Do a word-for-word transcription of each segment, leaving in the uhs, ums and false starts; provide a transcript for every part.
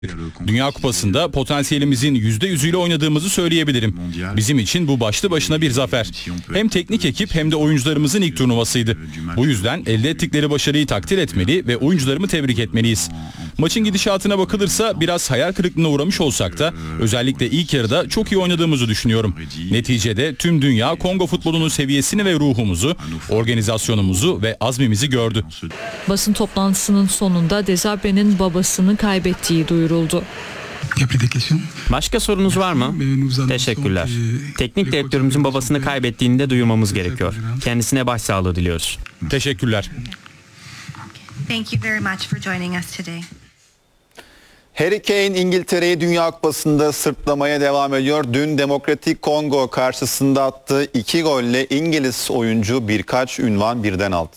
Dünya Kupası'nda potansiyelimizin yüzde yüzüyle oynadığımızı söyleyebilirim. Bizim için bu başlı başına bir zafer. Hem teknik ekip hem de oyuncularımızın ilk turnuvasıydı. Bu yüzden elde ettikleri başarıyı takdir etmeli ve oyuncularımı tebrik etmeliyiz. Maçın gidişatına bakılırsa biraz hayal kırıklığına uğramış olsak da özellikle ilk yarıda çok iyi oynadığımızı düşünüyorum. Neticede tüm dünya Kongo futbolunun seviyesini ve ruhumuzu, organizasyonumuzu ve azmimizi gördü. Basın toplantısının sonunda Desabre'nin babasını kaybettiği duyuruldu. Başka sorunuz var mı? Teşekkürler. Teknik direktörümüzün babasını kaybettiğini de duyurmamız gerekiyor. Kendisine başsağlığı diliyoruz. Teşekkürler. Thank you very much for joining us today. Harry Kane İngiltere'yi Dünya Kupası'nda sırtlamaya devam ediyor. Dün Demokratik Kongo karşısında attığı iki golle İngiliz oyuncu birkaç ünvan birden aldı.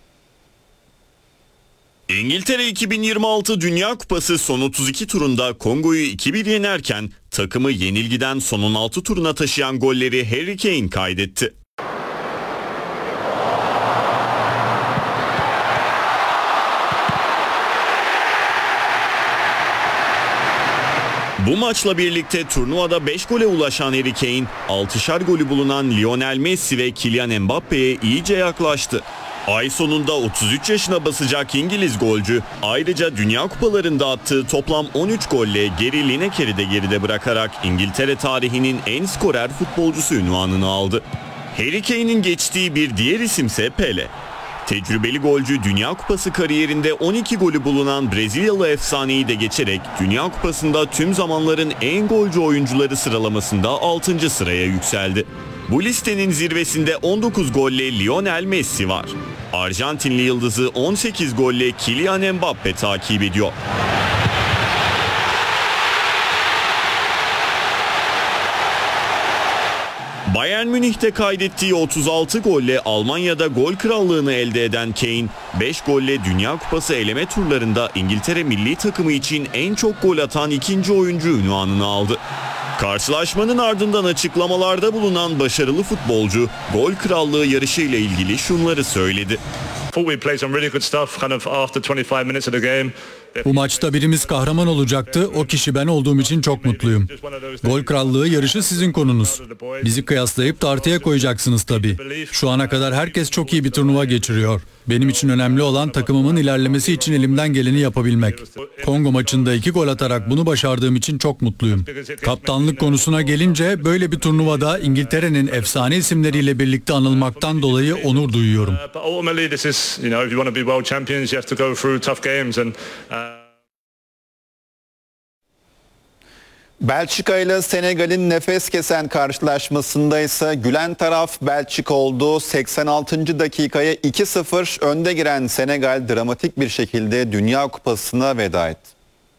İngiltere iki bin yirmi altı Dünya Kupası son otuz iki turunda Kongo'yu iki bir yenerken takımı yenilgiden son on altı turuna taşıyan golleri Harry Kane kaydetti. Bu maçla birlikte turnuvada beş gole ulaşan Harry Kane, altışar golü bulunan Lionel Messi ve Kylian Mbappe'ye iyice yaklaştı. Ay sonunda otuz üç yaşına basacak İngiliz golcü ayrıca Dünya Kupalarında attığı toplam on üç golle Gary Lineker'i de geride bırakarak İngiltere tarihinin en skorer futbolcusu unvanını aldı. Harry Kane'in geçtiği bir diğer isimse Pele. Tecrübeli golcü Dünya Kupası kariyerinde on iki golü bulunan Brezilyalı efsaneyi de geçerek Dünya Kupası'nda tüm zamanların en golcü oyuncuları sıralamasında altıncı sıraya yükseldi. Bu listenin zirvesinde on dokuz golle Lionel Messi var. Arjantinli yıldızı on sekiz golle Kylian Mbappe takip ediyor. Bayern Münih'te kaydettiği otuz altı golle Almanya'da gol krallığını elde eden Kane, beş golle Dünya Kupası eleme turlarında İngiltere milli takımı için en çok gol atan ikinci oyuncu unvanını aldı. Karşılaşmanın ardından açıklamalarda bulunan başarılı futbolcu, gol krallığı yarışıyla ilgili şunları söyledi. Bu maçta birimiz kahraman olacaktı. O kişi ben olduğum için çok mutluyum. Gol krallığı yarışı sizin konunuz. Bizi kıyaslayıp tartıya koyacaksınız tabii. Şu ana kadar herkes çok iyi bir turnuva geçiriyor. Benim için önemli olan takımımın ilerlemesi için elimden geleni yapabilmek. Kongo maçında iki gol atarak bunu başardığım için çok mutluyum. Kaptanlık konusuna gelince böyle bir turnuvada İngiltere'nin efsane isimleriyle birlikte anılmaktan dolayı onur duyuyorum. Belçika ile Senegal'in nefes kesen karşılaşmasında ise gülen taraf Belçika oldu. seksen altıncı dakikaya iki sıfır önde giren Senegal dramatik bir şekilde Dünya Kupası'na veda etti.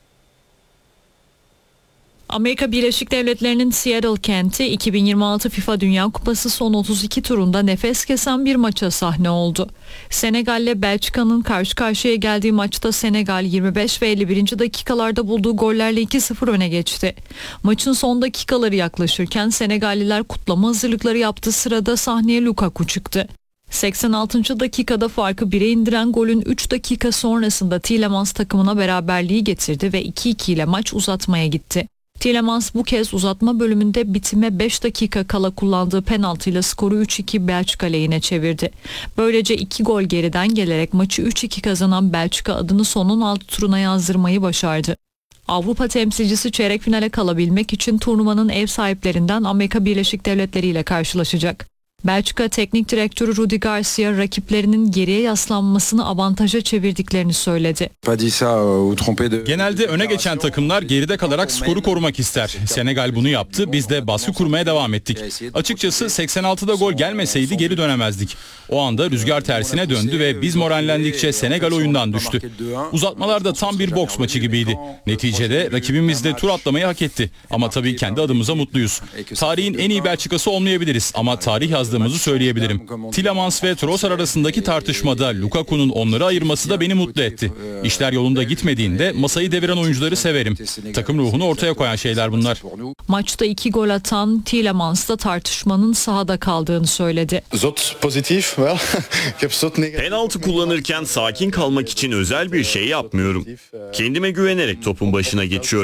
Amerika Birleşik Devletleri'nin Seattle kenti iki bin yirmi altı FIFA Dünya Kupası son otuz iki turunda nefes kesen bir maça sahne oldu. Senegal ile Belçika'nın karşı karşıya geldiği maçta Senegal yirmi beş ve elli birinci dakikalarda bulduğu gollerle iki sıfır öne geçti. Maçın son dakikaları yaklaşırken Senegalliler kutlama hazırlıkları yaptığı sırada sahneye Lukaku çıktı. seksen altıncı dakikada farkı bire indiren golün üç dakika sonrasında Tielemans takımına beraberliği getirdi ve iki iki ile maç uzatmaya gitti. Tielemans bu kez uzatma bölümünde bitime beş dakika kala kullandığı penaltıyla skoru üç iki Belçika lehine çevirdi. Böylece iki gol geriden gelerek maçı üç iki kazanan Belçika adını son on altı turuna yazdırmayı başardı. Avrupa temsilcisi çeyrek finale kalabilmek için turnuvanın ev sahiplerinden Amerika Birleşik Devletleri ile karşılaşacak. Belçika Teknik Direktörü Rudi Garcia rakiplerinin geriye yaslanmasını avantaja çevirdiklerini söyledi. Genelde öne geçen takımlar geride kalarak skoru korumak ister. Senegal bunu yaptı, biz de baskı kurmaya devam ettik. Açıkçası seksen altıda gol gelmeseydi geri dönemezdik. O anda rüzgar tersine döndü ve biz morallendikçe Senegal oyundan düştü. Uzatmalarda tam bir boks maçı gibiydi. Neticede rakibimiz de tur atlamayı hak etti. Ama tabii kendi adımıza mutluyuz. Tarihin en iyi Belçikası olmayabiliriz ama tarih yazdı yazdığımızı söyleyebilirim. Tielemans ve Trossard arasındaki tartışmada Lukaku'nun onları ayırması da beni mutlu etti. İşler yolunda gitmediğinde masayı deviren oyuncuları severim. Takım ruhunu ortaya koyan şeyler bunlar. Maçta iki gol atan Tielemans da tartışmanın sahada kaldığını söyledi. Zot pozitif. Well, ik heb zot negatief. Penaltı kullanırken sakin kalmak için özel bir şey yapmıyorum. Kendime güvenerek topun başına geçiyorum.